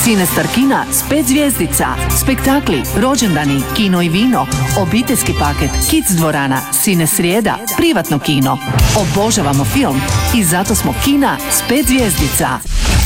Cinestar kina s 5 zvjezdica, spektakli, rođendani, kino i vino, obiteljski paket, kids dvorana, Cine srijeda, privatno kino. Obožavamo film i zato smo kina s 5 zvjezdica.